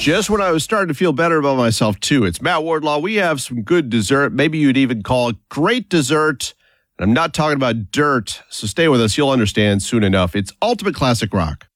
Just when I was starting to feel better about myself, too. It's Matt Wardlaw. We have some good dessert. Maybe you'd even call it great dessert. And I'm not talking about dirt, so stay with us. You'll understand soon enough. It's Ultimate Classic Rock.